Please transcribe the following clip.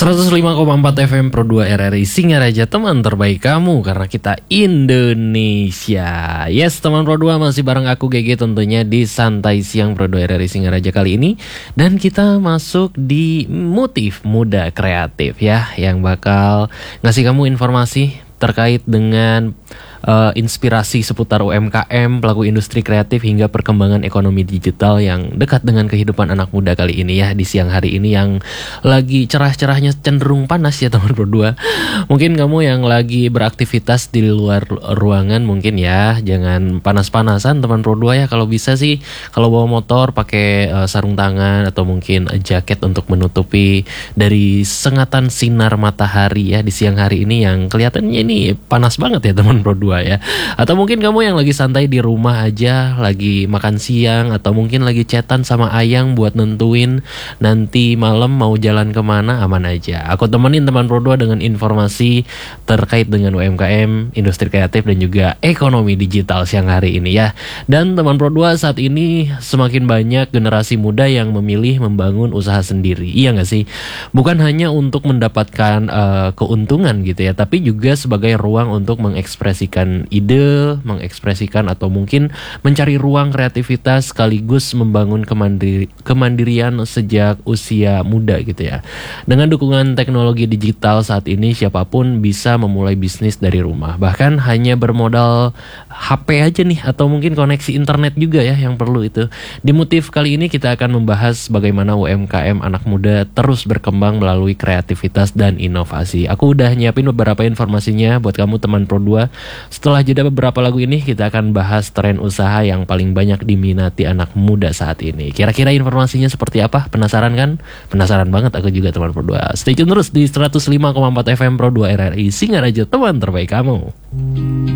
105,4 FM Pro 2 RRI Singaraja, teman terbaik kamu karena kita Indonesia. Yes, teman Pro 2 masih bareng aku GG tentunya di Santai Siang Pro 2 RRI Singaraja kali ini. Dan kita masuk di Motif Muda Kreatif ya, yang bakal ngasih kamu informasi terkait dengan inspirasi seputar UMKM, pelaku industri kreatif hingga perkembangan ekonomi digital yang dekat dengan kehidupan anak muda kali ini ya, di siang hari ini yang lagi cerah-cerahnya cenderung panas ya teman berdua. Mungkin kamu yang lagi beraktivitas di luar ruangan mungkin ya jangan panas-panasan teman Pro 2 ya. Kalau bisa sih kalau bawa motor pakai sarung tangan atau mungkin jaket untuk menutupi dari sengatan sinar matahari ya di siang hari ini yang kelihatannya ini panas banget ya teman Pro 2 ya. Atau mungkin kamu yang lagi santai di rumah aja, lagi makan siang atau mungkin lagi chatan sama Ayang buat nentuin nanti malam mau jalan kemana, aman aja. Aku temenin teman Pro 2 dengan informasi terkait dengan UMKM, industri kreatif dan juga ekonomi digital siang hari ini ya. Dan teman Pro 2 saat ini semakin banyak generasi muda yang memilih membangun usaha sendiri. Iya gak sih? Bukan hanya untuk mendapatkan keuntungan gitu ya, tapi juga sebagai ruang untuk mengekspresikan ide, mengekspresikan atau mungkin mencari ruang kreativitas sekaligus membangun kemandirian sejak usia muda gitu ya. Dengan dukungan teknologi digital saat ini siapapun bisa memulai bisnis dari rumah. Bahkan hanya bermodal HP aja nih atau mungkin koneksi internet juga ya yang perlu itu. Di Motif kali ini kita akan membahas bagaimana UMKM anak muda terus berkembang melalui kreativitas dan inovasi. Aku udah nyiapin beberapa informasinya buat kamu teman Pro 2. Setelah jeda beberapa lagu ini kita akan bahas tren usaha yang paling banyak diminati anak muda saat ini. Kira-kira informasinya seperti apa? Penasaran kan? Penasaran banget aku juga teman Pro 2. Stay tune terus di 105,4 FM Pro 2 RRI Singaraja, teman terbaik kamu.